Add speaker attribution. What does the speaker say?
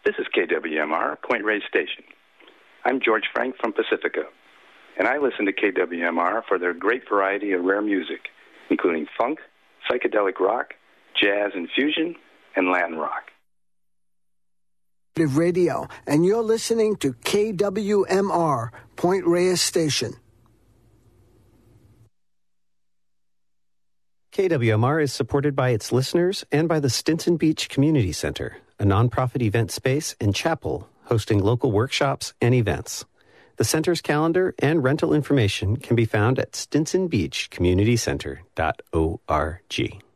Speaker 1: This is KWMR, Point Reyes Station. I'm George Frank from Pacifica, and I listen to KWMR for their great variety of rare music, including funk, psychedelic rock, jazz and fusion, and Latin rock.
Speaker 2: Radio, and you're listening to KWMR, Point Reyes Station.
Speaker 3: KWMR is supported by its listeners and by the Stinson Beach Community Center, a nonprofit event space and chapel hosting local workshops and events. The center's calendar and rental information can be found at stinsonbeachcommunitycenter.org.